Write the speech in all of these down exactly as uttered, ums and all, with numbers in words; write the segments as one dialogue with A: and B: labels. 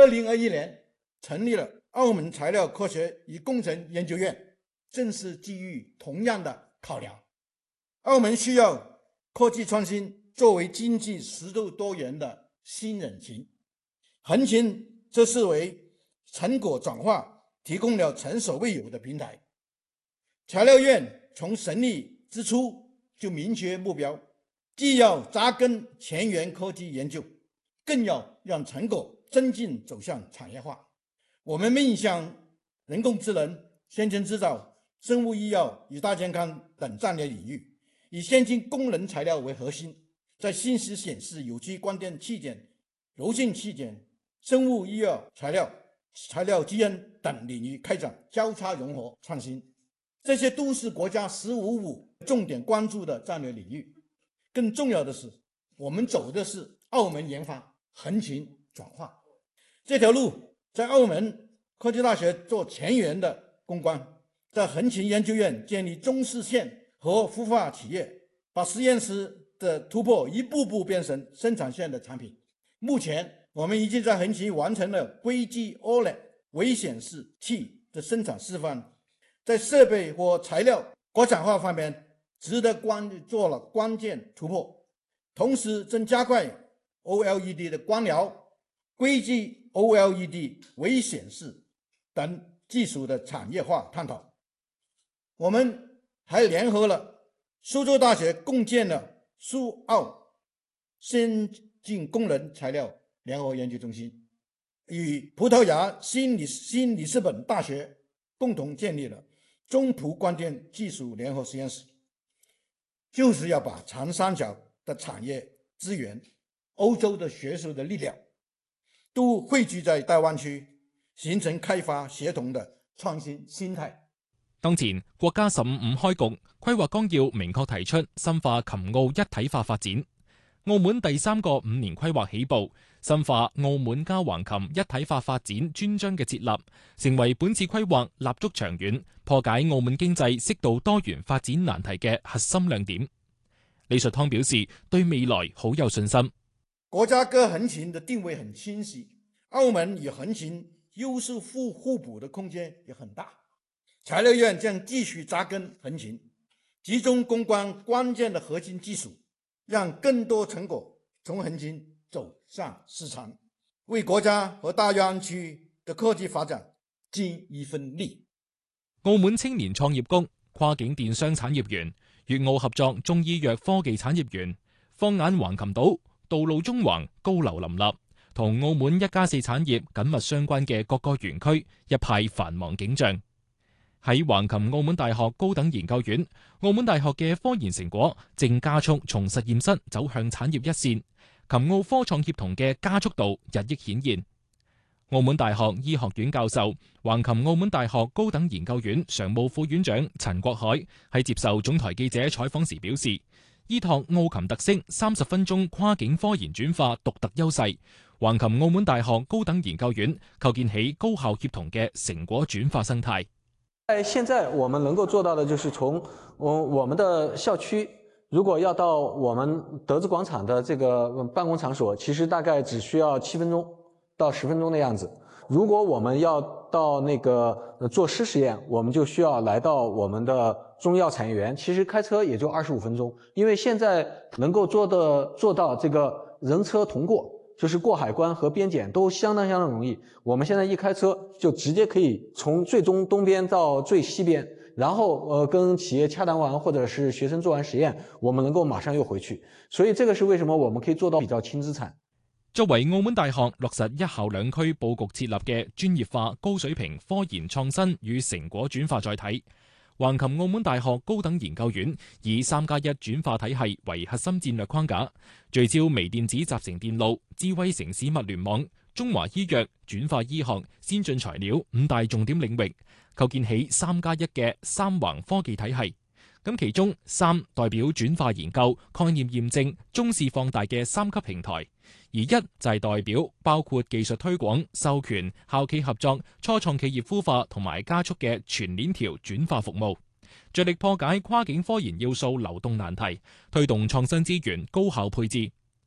A: 二零二一年成立了澳门材料科学与工程研究院，正是基于同样的考量。澳门需要科技创新作为经济适度多元的新引擎，横琴则视为成果转化提供了前所未有的平台。材料院从成立之初就明确目标，既要扎根前沿科技研究，更要让成果真正走向产业化。我们面向人工智能、先进制造、生物医药与大健康等战略领域，以先进功能材料为核心，在信息显示、有机光电器件、柔性器件、生物医药材料、材料基因等领域开展交叉融合创新。这些都是国家十五五重点关注的战略领域。更重要的是，我们走的是澳门研发横琴转化这条路，在澳门科技大学做前沿的攻关，在横琴研究院建立中试线和孵化企业，把实验室的突破一步步变成生产线的产品。目前我们已经在横琴完成了硅基 O L E D 微显示器的生产示范，在设备或材料国产化方面值得关注做了关键突破，同时正加快 O L E D 的光疗、硅基 O L E D 微显示等技术的产业化探讨。我们还联合了苏州大学，共建了苏澳先进功能材料联合研究中心，与葡萄牙新里新里斯本大学共同建立了中葡光电技术联合实验室，就是要把长三角的产业资源、欧洲的学术的力量都汇聚在大灣區，形成開發協同的創新心態。
B: 當前國家十五五開局規劃綱要明確提出深化琴澳一體化發展，澳門第三個五年規劃起步，深化澳門加橫琴一體化發展專章嘅設立，成為本次規劃立足長遠、破解澳門經濟適度多元發展難題嘅核心亮點。李術湯表示對未來好有信心。
A: 國家跟橫琴的定位很清晰，澳門與橫琴優勢互互補的空間也很大。材料院將繼續扎根橫琴，集中攻關關鍵的核心技術，讓更多成果從橫琴走向市場，為國家和大灣區的科技發展盡一份力。
B: 澳門青年創業谷、跨境電商產業園、粵澳合作中醫藥科技產業園、放眼橫琴島、道路中橫高樓林立，同澳門一加四產業緊密相關嘅各個園區一派繁忙景象。喺橫琴澳門大學高等研究院，澳門大學嘅科研成果正加速從實驗室走向產業一線，琴澳科創協同嘅加速度日益顯現。澳門大學醫學院教授、橫琴澳門大學高等研究院常務副院長陳國海喺接受總台記者採訪時表示，依託澳琴特色，三十分鐘跨境科研轉化獨特優勢，橫琴澳門大學高等研究院構建起高效協同嘅成果轉化生態。
C: 在現在我們能夠做到的就是從我我們的校區，如果要到我們德智廣場的這個辦公場所，其實大概只需要七分鐘到十分鐘的樣子。如果我們要到那個做濕實驗，我們就需要來到我們的中藥產業園，其實開車也就二十五分鐘。因為現在能夠做的做到這個人車同過，就是過海關和邊檢都相當相當容易。我們現在一開車就直接可以從最終東邊到最西邊，然後呃跟企業洽談完或者是學生做完實驗，我們能夠馬上又回去。所以這個是為什麼我們可以做到比較輕資產。
B: 作為澳門大學落實一校兩區佈局設立嘅專業化高水平科研創新與成果轉化載體，橫琴澳門大學高等研究院以三加一轉化體系為核心戰略框架，聚焦微電子集成電路、智慧城市物聯網、中華醫藥、轉化醫學、先進材料五大重點領域，構建起三加一嘅三橫科技體系。咁其中三代表轉化研究、概念驗證、中試放大嘅三級平台，而一就係代表包括技術推廣、授權、校企合作、初創企業孵化同埋加速嘅全鏈條轉化服務，着力破解跨境科研要素流動難題，推動創新資源高效配置。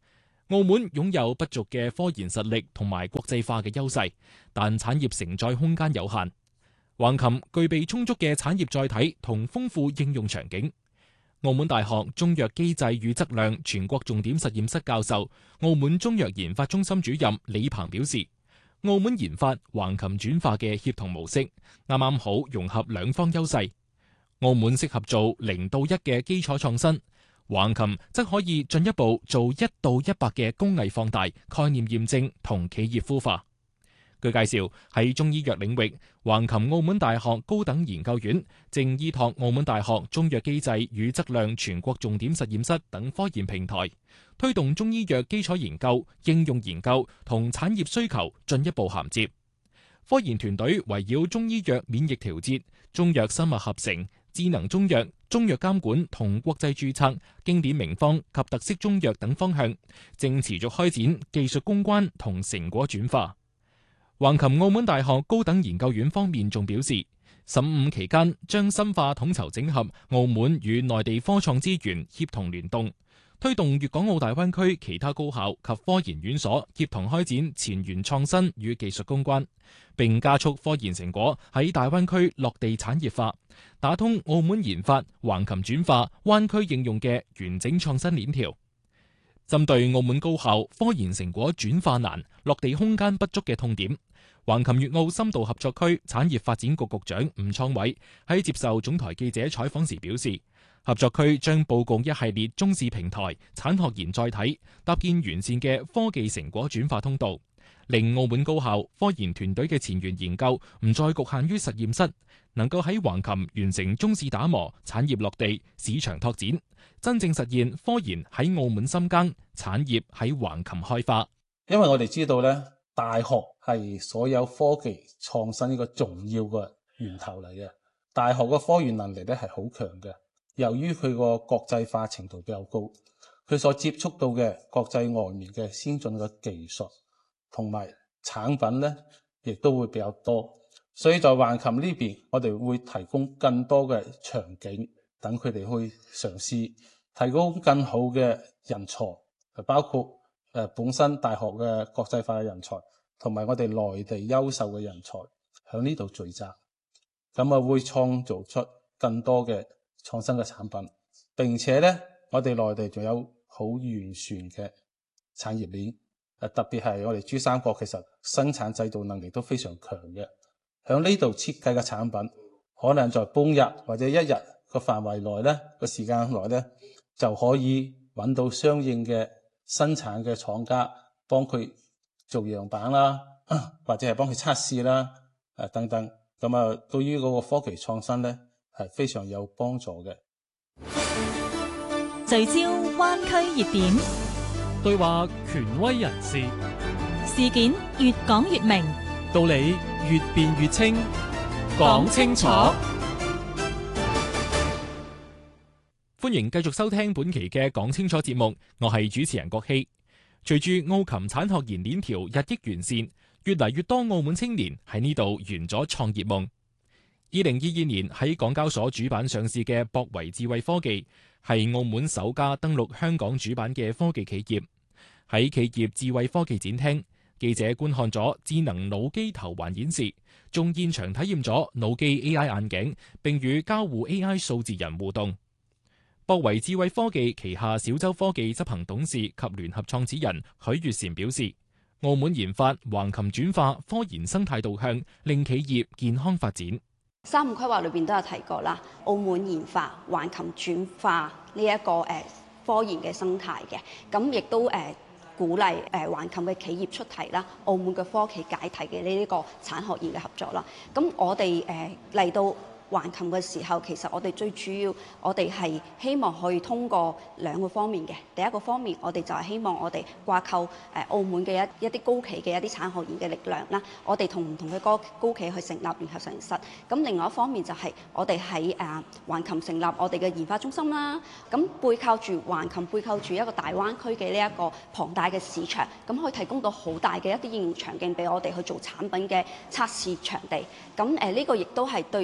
B: 澳門擁有不俗嘅科研實力同埋國際化嘅優勢，但產業承載空間有限。橫琴具備充足嘅產業載體同豐富應用場景。澳門大學中藥機制與質量全國重點實驗室教授、澳門中藥研發中心主任李鵬表示，澳門研發橫琴轉化嘅協同模式，啱啱好融合兩方優勢。澳門適合做零到一嘅基礎創新，橫琴則可以進一步做一到一百嘅工藝放大、概念驗證同企業孵化。據介紹，喺中醫藥領域，橫琴澳門大學高等研究院正依託澳門大學中藥機制與質量全國重點實驗室等科研平台，推動中醫藥基礎研究、應用研究同產業需求進一步銜接。科研團隊圍繞中醫藥免疫調節、中藥生物合成、智能中藥、中藥監管同國際註冊、經典名方及特色中藥等方向，正持續開展技術攻關同成果轉化。橫琴澳門大學高等研究院方面仲表示，十五期間將深化統籌整合澳門與內地科創資源協同聯動，推動粵港澳大灣區其他高校及科研院所協同開展前沿創新與技術攻關，並加速科研成果喺大灣區落地產業化，打通澳門研發、橫琴轉化、灣區應用嘅完整創新鏈條。針對澳門高校科研成果轉化難、落地空間不足嘅痛點，橫琴粵澳深度合作區產業發展局局長吳創偉喺接受總台記者採訪時表示，合作區將佈局一系列中試平台、產學研載體，搭建完善嘅科技成果轉化通道，令澳門高校科研團隊嘅前沿研究唔再局限於實驗室，能夠喺橫琴完成中試打磨、產業落地、市場拓展，真正實現科研喺澳門深耕，產業喺橫琴開花。
D: 因為我哋知道咧，大學係所有科技創新一個重要嘅源頭嚟嘅。大學嘅科研能力咧係好強嘅，由於佢個國際化程度比較高，佢所接觸到嘅國際外面嘅先進嘅技術同埋產品咧，亦都會比較多。所以在橫琴呢邊，我哋會提供更多嘅場景，等佢哋去嘗試，提供更好嘅人才，包括誒本身大學嘅國際化嘅人才，同埋我哋內地優秀嘅人才喺呢度聚集，咁啊會創造出更多嘅創新嘅產品。並且咧，我哋內地仲有好完善嘅產業鏈，誒特別係我哋珠三角其實生產製造能力都非常強嘅。喺呢度設計嘅產品，可能在半日或者一日個範圍內咧，個時間內咧就可以揾到相應嘅生產嘅廠家幫佢做樣板啦，或者係幫佢測試啦，誒等等。咁啊，對於嗰個科技創新咧係非常有幫助嘅。
E: 聚焦灣區熱點，
F: 對話權威人士，
E: 事件越講越明，
F: 道理越辯越清，講清楚。
B: 歡迎繼續收聽本期嘅講清楚節目，我係主持人郭希。隨住澳琴產學研鏈條日益完善，越嚟越多澳門青年喺呢度圓咗創業夢。二零二二年喺港交所主板上市嘅博維智慧科技，係澳門首家登陸香港主板嘅科技企業。喺企業智慧科技展廳，記者觀看咗智能腦機頭環演示，仲現場體驗咗腦機 A I 眼鏡，並與交互 A I 數字人互動。博維智慧科技旗下小洲科技執行董事及聯合創始人許月嬋表示，澳門研發橫琴轉化科研生態導向，令企業健康發展。
G: 三五規劃裏邊都有提過啦，澳門研發橫琴轉化呢一個誒科研嘅生態嘅，咁亦都誒鼓勵誒橫琴嘅企業出題啦，澳門嘅科企解題嘅呢一個產學研嘅合作啦。咁我哋誒嚟到橫琴嘅時候，其實我哋最主要，我哋係希望可以通過兩個方面嘅。第一個方面，我哋就係希望我哋掛鈎誒澳門嘅一一啲高企嘅一啲產學研嘅力量啦。我哋同唔同嘅高高企去成立聯合實驗室。咁另外一方面就係我哋喺誒橫琴成立我哋嘅研發中心啦。咁背靠住橫琴，背靠住一個大灣區嘅呢一個龐大嘅市場，咁可以提供到好大嘅一啲應用場景俾我哋去做產品嘅測試場地。咁誒呢個亦都係對正正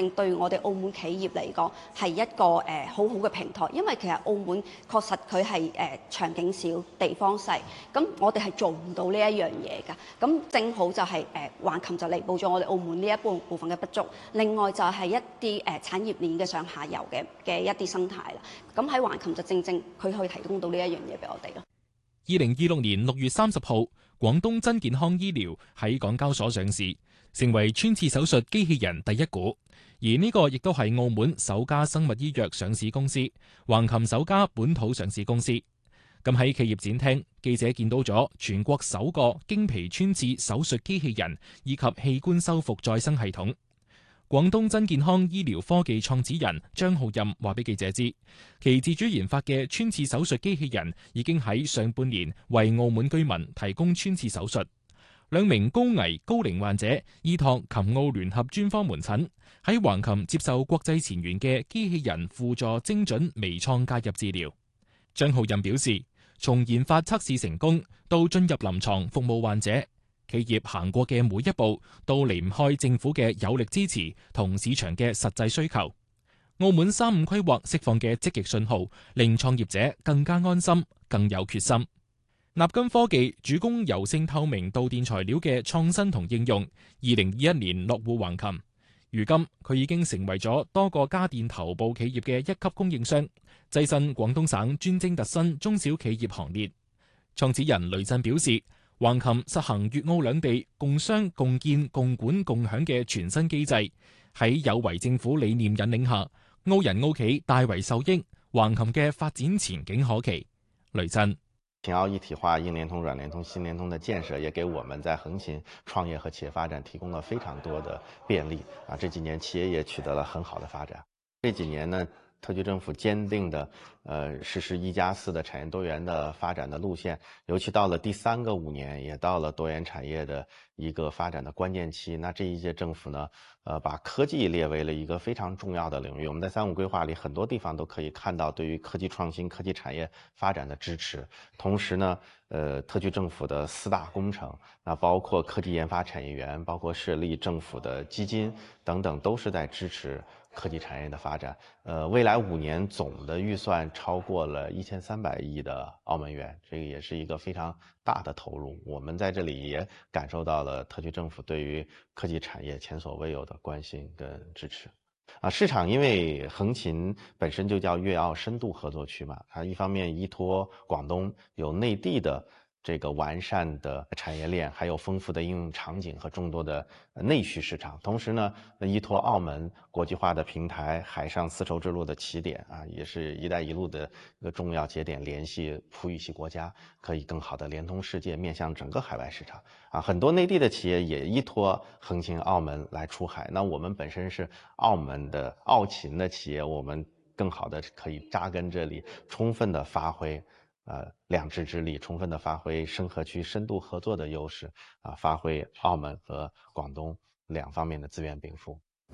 G: 正對我哋澳門企業嚟講係一個誒、呃、好好嘅平台，因為其實澳門確實佢係誒場景少、地方細，咁我哋係做唔到呢一樣嘢㗎。咁正好就係誒橫琴就彌補咗我哋澳門呢一部部分嘅不足。另外就係一啲誒、呃、產業鏈嘅上下游嘅嘅一啲生態啦。咁喺橫琴就正正佢可以提供到呢一樣嘢俾我哋咯。
B: 二零二六年六月三十號，廣東真健康醫療喺港交所上市，成為穿刺手術機器人第一股。而呢個亦都係澳門首家生物醫藥上市公司，橫琴首家本土上市公司。咁喺企業展廳，記者見到咗全國首個經皮穿刺手術機器人以及器官修復再生系統。廣東真健康醫療科技創始人張浩任話俾記者知，其自主研發嘅穿刺手術機器人已經喺上半年為澳門居民提供穿刺手術。兩名高危高齡患者依託琴澳聯合專科門診，喺橫琴接受國際前沿嘅機器人輔助精準微創介入治療。張浩任表示，從研發測試成功到進入臨床服務患者，企業行過嘅每一步都離唔開政府嘅有力支持同市場嘅實際需求。澳門三五規劃釋放嘅積極信號，令創業者更加安心、更有決心。納金科技主攻柔性透明導電材料嘅創新同應用，二零二一年落戶橫琴。如今佢已經成為咗多個家電頭部企業嘅一級供應商，躋身廣東省專精特新中小企業行列。創始人雷震表示，橫琴實行粵澳兩地共商共建共管共享嘅全新機制，喺有為政府理念引領下，澳人澳企大為受益，橫琴嘅發展前景可期。雷震：
H: 秦澳一體化、硬聯通、軟聯通、新聯通的建設，也給我們在橫琴創業和企業發展提供了非常多的便利啊！這幾年企業也取得了很好的發展。這幾年呢，特區政府堅定的，呃，實施一加四的產業多元的發展的路線，尤其到了第三個五年，也到了多元產業的一個發展的關鍵期。那這一屆政府呢，呃，把科技列為了一個非常重要的領域。我們在三五規劃裏很多地方都可以看到對於科技創新、科技產業發展的支持。同時呢，呃，特區政府的四大工程，那包括科技研發產業園，包括設立政府的基金等等，都是在支持科技產業的發展。呃，未來五年總的預算超過了一千三百億的澳門元，這個也是一個非常大的投入。我們在這裏也感受到了特區政府對於科技產業前所未有的關心跟支持。啊，市場因為橫琴本身就叫粵澳深度合作區嘛，它一方面依託廣東有內地的這個完善的產業鏈，還有豐富的應用場景和眾多的內需市場。同時呢，依託澳門國際化的平台，海上絲綢之路的起點啊，也是一帶一路的一個重要節點，聯繫葡語系國家，可以更好的連通世界，面向整個海外市場。啊，很多內地的企業也依託橫琴澳門來出海。那我們本身是澳門的澳勤的企業，我們更好的可以扎根這裡，充分的發揮呃，兩支之力，充分的發揮深合區深度合作的優勢，啊，發揮澳門和廣東兩方面的資源稟賦。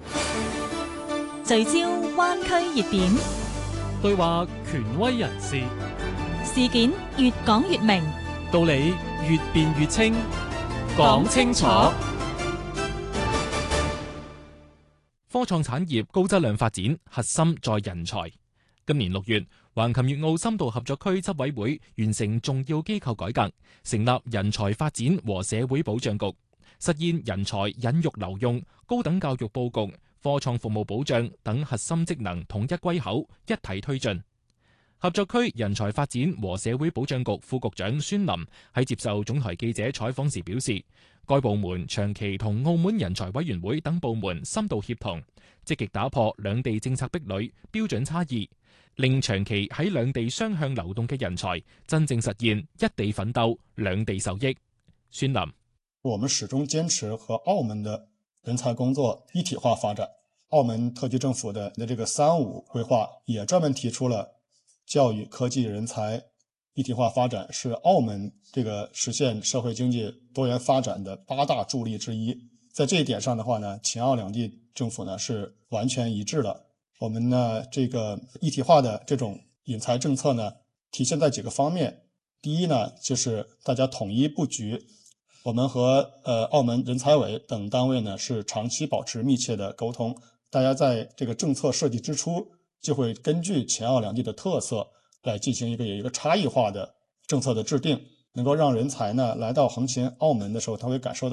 E: 聚焦灣區熱點，
F: 對話權威人士，
E: 事件越講越明，
F: 道理越辯越清，講清楚。
B: 科創產業高質量發展，核心在人才。今年六月，橫琴粵澳深度合作區執委會完成重要機構改革，成立人才發展和社會保障局，實現人才引育留用、高等教育佈局、科創服務保障等核心職能統一歸口，一體推進。合作區人才發展和社會保障局副局長孫林喺接受總台記者採訪時表示，該部門長期同澳門人才委員會等部門深度協同，積極打破兩地政策壁壘、標準差異，令長期喺兩地雙向流動嘅人才真正實現一地奮鬥、兩地受益。孫林：
I: 我們始終堅持和澳門的人才工作一體化發展。澳門特區政府的的這個三五規劃也專門提出了教育、科技、人才一體化發展是澳門這個實現社會經濟多元發展的八大助力之一。在這一點上的話呢，秦澳兩地政府呢是完全一致的。我們呢這個一體化的這種引才政策呢，體現在幾個方面。第一呢，就是大家統一布局。我們和呃澳門人才委等單位呢是長期保持密切的溝通， 大家在这个政策设计之初就会根据前澳两地的特色来进行一个有一个差异化的政策的制定，能够让人才呢来到横琴澳门的时候，他会感受到